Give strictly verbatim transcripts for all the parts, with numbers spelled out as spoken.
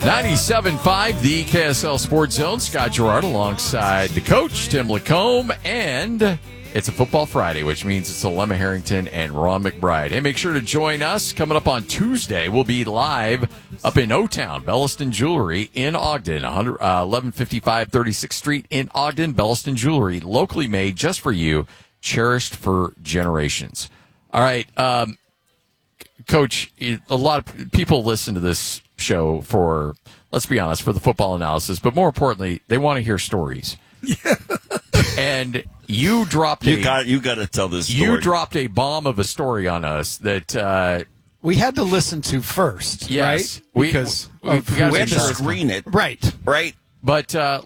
ninety-seven point five, the K S L Sports Zone. Scott Gerard alongside the coach, Tim Lacombe, and it's a Football Friday, which means it's Alema Harrington and Ron McBride. Hey, make sure to join us. Coming up on Tuesday, we'll be live up in O-Town, Belliston Jewelry in Ogden, eleven fifty-five thirty-sixth Street in Ogden. Belliston Jewelry, locally made just for you, cherished for generations. All right, um, Coach, a lot of people listen to this show for, let's be honest, for the football analysis, but more importantly, they want to hear stories. Yeah. And you dropped you a got you got to tell this story. You dropped a bomb of a story on us that uh, we had to listen to first, yes, right? We, because we, we, we, we had to screen it, right? Right. But uh,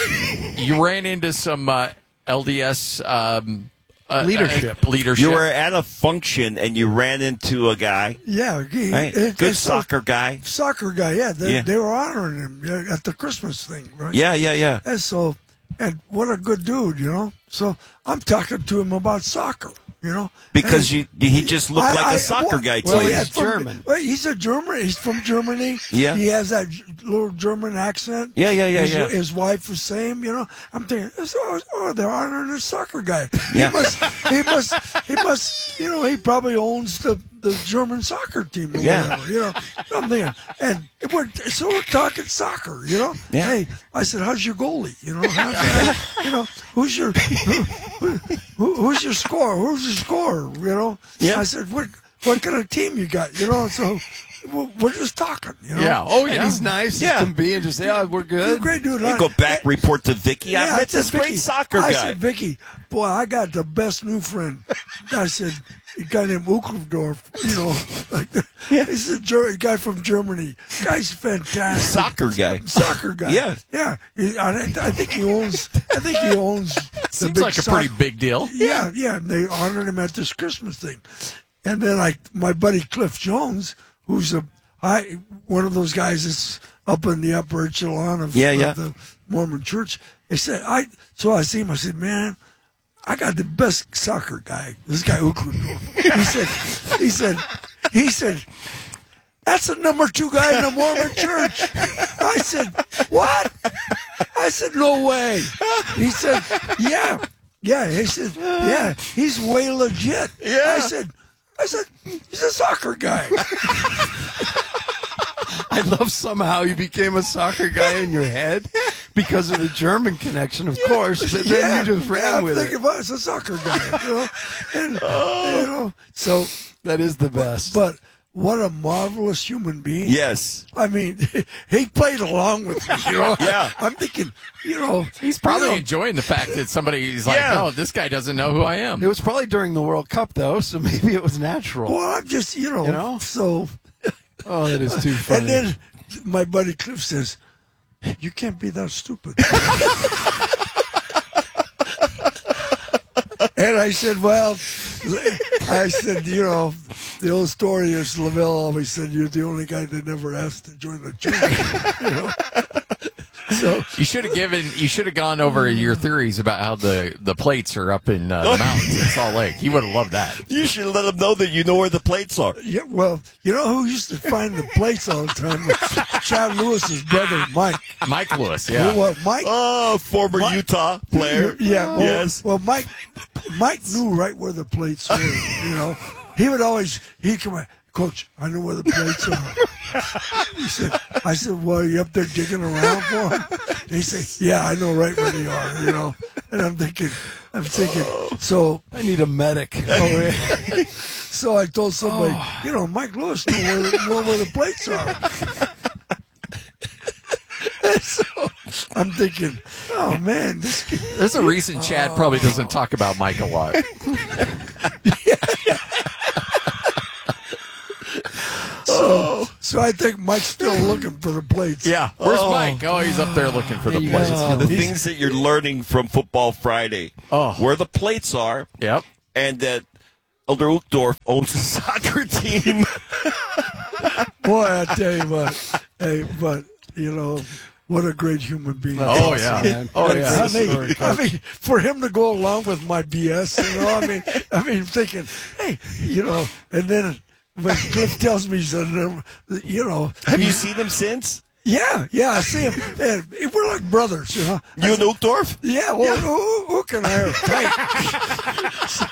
you ran into some uh, L D S um, uh, leadership. Uh, leadership. You were at a function and you ran into a guy. Yeah, he, right? it, Good it's soccer a, guy. Soccer guy, yeah. They, yeah. they were honoring him yeah, at the Christmas thing, right? Yeah, yeah, yeah. And so, and what a good dude, you know. So I'm talking to him about soccer, you know, because and you he just looked I, like I, a soccer well, guy to well, you. yeah, He's from, German. Well, he's a German. He's from Germany. Yeah. He has that little German accent. Yeah, yeah, yeah, his, yeah. His wife was same, you know. I'm thinking, oh, oh they're honoring a soccer guy. Yeah. He must, he must, he must, you know, he probably owns the, the German soccer team or Yeah. whatever, you know. I'm thinking, and we're, so we're talking soccer, you know. Yeah. Hey, I said, how's your goalie? You know, how's, you know, who's your, who, who, who's your scorer? Who's your scorer? You know. Yeah. I said, what, what kind of team you got? You know, so we're just talking. You know. Yeah. Oh, And yeah. he's nice Yeah. as can be, and just say, "Oh, we're He's a good." great dude. You go back, report to Vicky. I met I this said, great Vicky, soccer I guy. said, Vicky, boy, I got the best new friend. I said, a guy named Ukendorf, you know, like Yeah. he's a Ger- guy from Germany. Guy's fantastic. Soccer guy. Soccer guy. Yeah. Yeah. He, I, I think he owns. I think he owns. The Seems big like a soc- pretty big deal. Yeah, yeah. And they honored him at this Christmas thing, and then like my buddy Cliff Jones, who's a I one of those guys that's up in the upper echelon of, Yeah, of yeah. the Mormon Church. He said, I so I see him. I said, man, I got the best soccer guy. This guy Ukendorf. He said, he said, he said, that's the number two guy in the Mormon Church. I said, what? I said, no way. He said, yeah, yeah. He said, yeah, he's way legit. Yeah. I said, I said, he's a soccer guy. I love somehow you became a soccer guy in your head because of the German connection, of course. But then yeah, you just ran yeah, I'm with thinking it. about it. It's a soccer guy, you know. And, Oh. you know, so, That is the best. but what a marvelous human being. Yes. I mean, he played along with me, you know. Yeah. I'm thinking, you know, He's probably you know, enjoying the fact that somebody's like, Yeah. oh, this guy doesn't know who I am. it was probably during the World Cup, though, so maybe it was natural. well, I'm just, you know, You know? so. Oh, that is too funny. And then my buddy Cliff says, you can't be that stupid. And I said, well, I said, you know, the old story is Lavelle always said, you're the only guy that never asked to join the church. You know? So You should have given. You should have gone over your theories about how the, the plates are up in uh, the mountains in Salt Lake. He would have loved that. You should let them know that you know where the plates are. yeah, well, you know who used to find the plates all the time? Chad Lewis's brother, Mike. Mike Lewis, You yeah. know what, Mike? Oh, former What? Utah player. Yeah. Well, Yes. Well, Mike, Mike knew right where the plates were. You know, he would always he'd come. Coach, I know where the plates are. He said, I said, well, are you up there digging around for them? And he said, yeah, I know right where they are, you know. And I'm thinking, I'm thinking, so, I need a medic. oh, so I told somebody, you know, Mike Lewis knew where, know where the plates are. And so I'm thinking, oh, man, this kid, There's a reason Chad probably doesn't talk about Mike a lot. so, so I think Mike's still looking for the plates. Yeah. Where's Mike? Oh, he's up there looking for the There you plates. go. The things that you're learning from Football Friday. Oh. Where the plates are, Yep. and that Elder Uchtdorf owns a soccer team. Boy, I tell you what, hey, but, you know, what a great human being. Oh, yeah. man. Oh, yeah. I mean, I mean, for him to go along with my B S, you know, I mean, I mean, thinking, hey, you know, and then when Cliff tells me, he said, um, you know, Have you seen him since? Yeah, yeah, I see him. And we're like brothers, you know. You and Uchtdorf? Yeah, well, who, who can I have tight? So,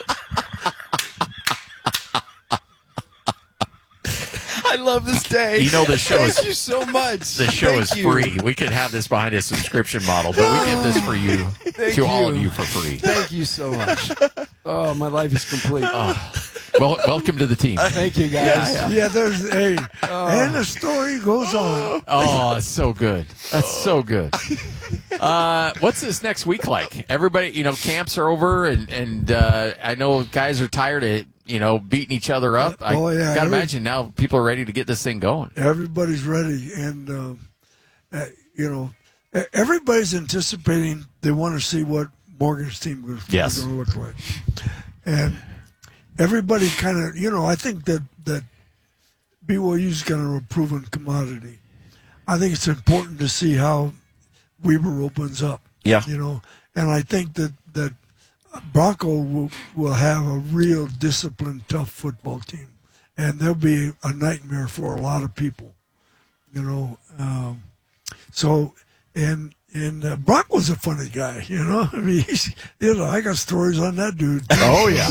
I love this day. You know, the show Thank is you so much. the show Thank is you. free. We could have this behind a subscription model, but we give this for you Thank to all of you. you for free. Thank you so much. Oh, my life is complete. Oh, well, welcome to the team. Thank you, guys. yeah, there's a, and the story goes on. Oh, it's so good. That's so good. Uh, what's this next week like? Everybody, you know, camps are over, and and uh, I know guys are tired of you know beating each other up. I Oh, yeah, gotta every- imagine now people are ready to get this thing going. Everybody's ready, and um, uh, you know, e- everybody's anticipating. They want to see what Morgan's team is Yes. going to look like, and everybody kind of, you know, I think that that B Y U's kind of a proven commodity. I think it's important to see how Weber opens up. Yeah. You know, and I think that that Bronco will, will have a real disciplined, tough football team, and they'll be a nightmare for a lot of people. You know, um, so and and uh, Bronco's a funny guy. You know, I mean, he's, you know, I got stories on that dude. Oh yeah.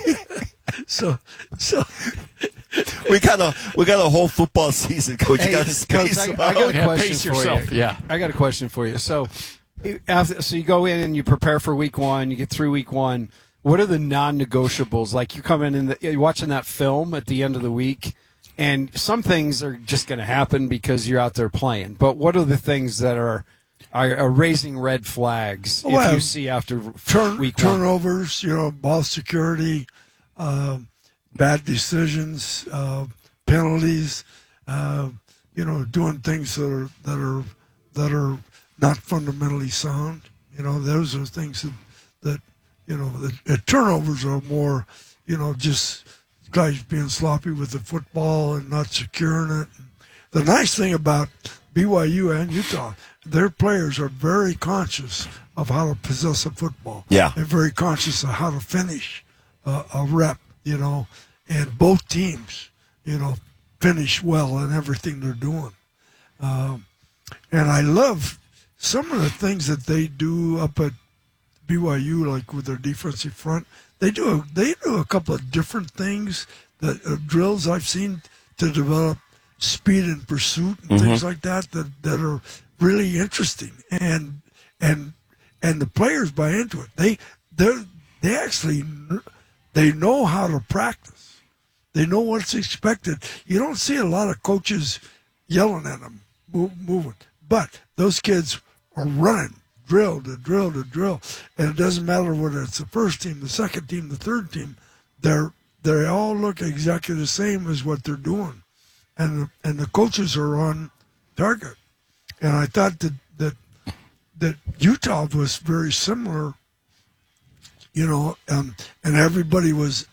So, so We got a we got a whole football season, Coach. You Hey, got to Coach, space I, them I got out. a Yeah, question pace for yourself. you. Yeah. I got a question for you. So, after, so you go in and you prepare for week one. You get through week one. What are the non-negotiables? Like you come in and you're watching that film at the end of the week, and some things are just going to happen because you're out there playing. But what are the things that are are, are raising red flags if Well, you see after turn, week one? turnovers, you know, ball security, um, bad decisions, uh, penalties, uh, you know, doing things that are that are that are not fundamentally sound. You know, those are things that that you know, the, the turnovers are more, you know, just guys being sloppy with the football and not securing it. The nice thing about B Y U and Utah, their players are very conscious of how to possess a football. Yeah. They're very conscious of how to finish uh, a rep, you know, and both teams, you know, finish well in everything they're doing. Um, and I love some of the things that they do up at B Y U, like with their defensive front. They do a, they do a couple of different things, that uh, drills I've seen to develop speed and pursuit and things like that, that that are really interesting, and and and the players buy into it. They they they actually they know how to practice. They know what's expected. You don't see a lot of coaches yelling at them, move, moving, but those kids are running drill to drill to drill, and it doesn't matter whether it's the first team, the second team, the third team. They're they all look exactly the same as what they're doing, and and the coaches are on target. And I thought that that that Utah was very similar, you know, um, and everybody was.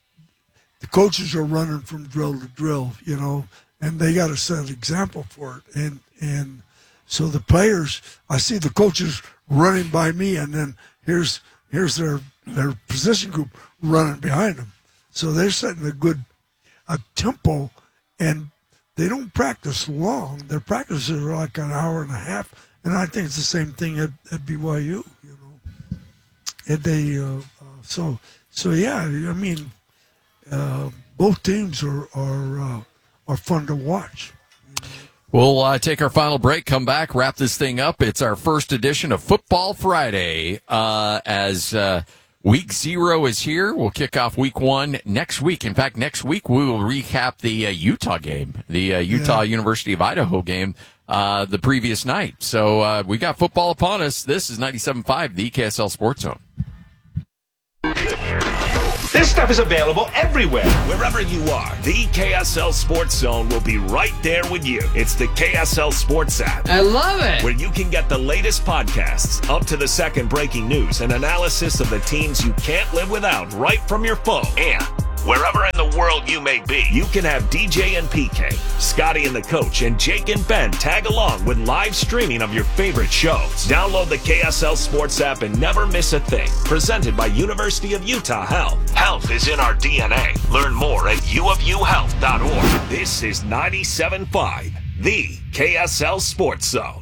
The coaches are running from drill to drill, you know, and they got to set an example for it. And and so the players, I see the coaches running by me, and then here's here's their their position group running behind them. So they're setting a good a tempo, and they don't practice long. Their practices are like an hour and a half, and I think it's the same thing at, at B Y U, you know. And they uh, uh, so so yeah, I mean, uh, both teams are are uh, are fun to watch. We'll uh, take our final break, come back, wrap this thing up. It's our first edition of Football Friday. Uh, as uh, week zero is here, we'll kick off week one next week. In fact, next week we will recap the uh, Utah game, the uh, Utah Yeah. University of Idaho game, uh, the previous night. So uh, we got football upon us. This is ninety-seven point five, the E K S L Sports Zone. This stuff is available everywhere. Wherever you are, the K S L Sports Zone will be right there with you. It's the K S L Sports app, I love it. where you can get the latest podcasts, up to the second breaking news, and analysis of the teams you can't live without right from your phone. And wherever in the world you may be, you can have D J and P K, Scotty and the Coach, and Jake and Ben tag along with live streaming of your favorite shows. Download the K S L Sports app and never miss a thing. Presented by University of Utah Health. Health is in our D N A. Learn more at u of u health dot org. This is ninety-seven point five the K S L Sports Zone.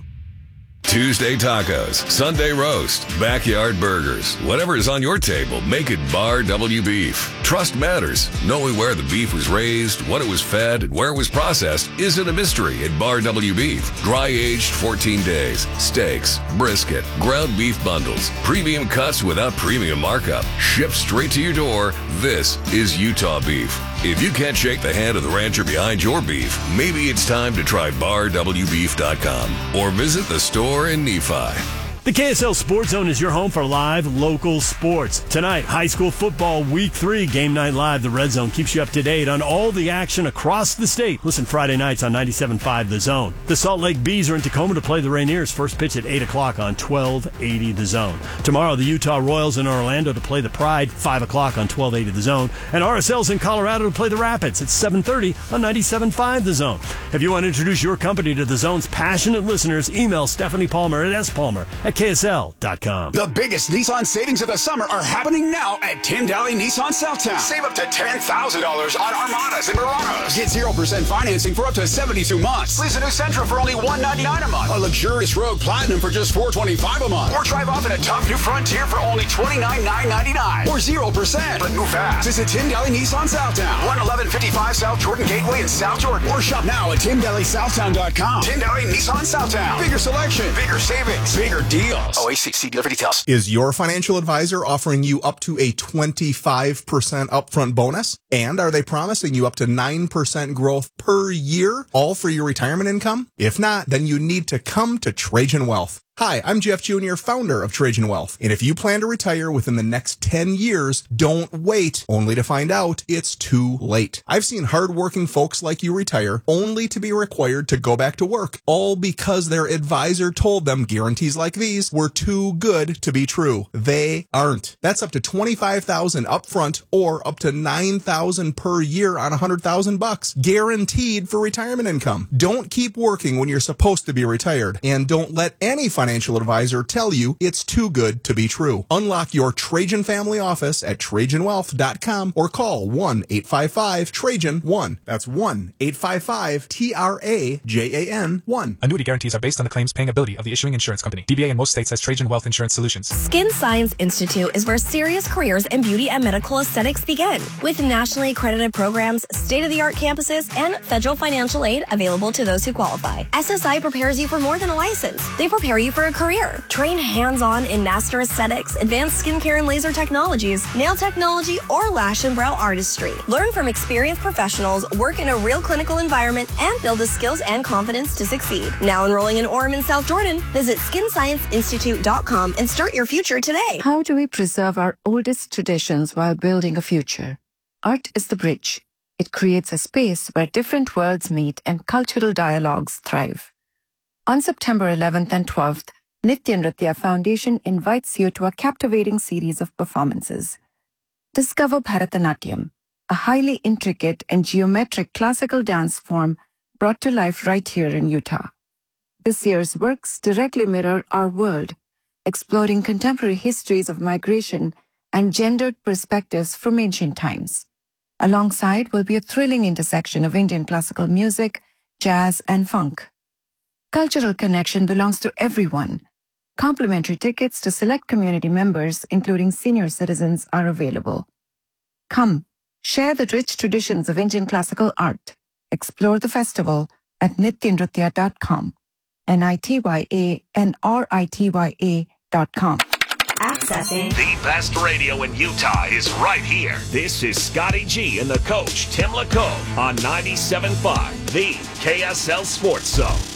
Tuesday tacos, Sunday roast, backyard burgers. Whatever is on your table, make it Bar W Beef. Trust matters. Knowing where the beef was raised, what it was fed, and where it was processed isn't a mystery at Bar W Beef. Dry aged fourteen days. Steaks, brisket, ground beef bundles, premium cuts without premium markup. Shipped straight to your door. This is Utah beef. If you can't shake the hand of the rancher behind your beef, maybe it's time to try bar w beef dot com or visit the store in Nephi. The K S L Sports Zone is your home for live local sports. Tonight, high school football week three, Game Night Live. The Red Zone keeps you up to date on all the action across the state. Listen Friday nights on ninety-seven point five The Zone. The Salt Lake Bees are in Tacoma to play the Rainiers. First pitch at eight o'clock on twelve eighty The Zone. Tomorrow, the Utah Royals in Orlando to play the Pride, five o'clock on twelve eighty The Zone. And R S L's in Colorado to play the Rapids at seven thirty on ninety-seven point five The Zone. If you want to introduce your company to The Zone's passionate listeners, email Stephanie Palmer at spalmer at K S L dot com. The biggest Nissan savings of the summer are happening now at Tim Daly Nissan Southtown. Save up to ten thousand dollars on Armadas and Muranos. Get zero percent financing for up to seventy-two months. Lease a new Sentra for only one hundred ninety-nine dollars a month. A luxurious Rogue Platinum for just four hundred twenty-five dollars a month. Or drive off in a tough new Frontier for only twenty-nine thousand nine hundred ninety-nine dollars. Or zero percent. But move fast. Visit Tim Daly Nissan Southtown. one eleven fifty-five South Jordan Gateway in South Jordan. Or shop now at tim daly southtown dot com. Tim Daly Nissan Southtown. Bigger selection. Bigger savings. Bigger deals. O A C C dealer for details. Is your financial advisor offering you up to a twenty-five percent upfront bonus? And are they promising you up to nine percent growth per year, all for your retirement income? If not, then you need to come to Trajan Wealth. Hi, I'm Jeff Junior, founder of Trajan Wealth. And if you plan to retire within the next ten years, don't wait only to find out it's too late. I've seen hardworking folks like you retire only to be required to go back to work, all because their advisor told them guarantees like these were too good to be true. They aren't. That's up to twenty-five thousand dollars upfront or up to nine thousand dollars per year on one hundred thousand bucks, guaranteed for retirement income. Don't keep working when you're supposed to be retired, and don't let any financial advisor tell you it's too good to be true. Unlock your Trajan family office at trajan wealth dot com or call one eight five five Trajan one. That's one eight five five T R A J A N one. Annuity guarantees are based on the claims paying ability of the issuing insurance company. D B A in most states has Trajan Wealth Insurance Solutions. Skin Science Institute is where serious careers in beauty and medical aesthetics begin. With nationally accredited programs, state-of-the-art campuses, and federal financial aid available to those who qualify. S S I prepares you for more than a license. They prepare you for a career. Train hands-on in master aesthetics, advanced skincare and laser technologies, nail technology, or lash and brow artistry. Learn from experienced professionals, work in a real clinical environment, and build the skills and confidence to succeed. Now enrolling in Orem and South Jordan, visit skin science institute dot com and start your future today. How do we preserve our oldest traditions while building a future? Art is the bridge. It creates a space where different worlds meet and cultural dialogues thrive. On September eleventh and twelfth, Nitya Nritya Foundation invites you to a captivating series of performances. Discover Bharatanatyam, a highly intricate and geometric classical dance form brought to life right here in Utah. This year's works directly mirror our world, exploring contemporary histories of migration and gendered perspectives from ancient times. Alongside will be a thrilling intersection of Indian classical music, jazz, and funk. Cultural connection belongs to everyone. Complimentary tickets to select community members, including senior citizens, are available. Come, share the rich traditions of Indian classical art. Explore the festival at nitya nritya dot com. N I T Y A N R I T Y A dot com. Accessing the best radio in Utah is right here. This is Scotty G and the coach, Tim Lacombe, on ninety-seven point five, the K S L Sports Zone.